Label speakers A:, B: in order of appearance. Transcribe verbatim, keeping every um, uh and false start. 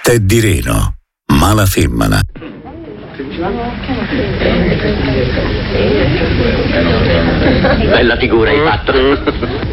A: Teddy Reno, mala femmina.
B: Bella figura hai fatto.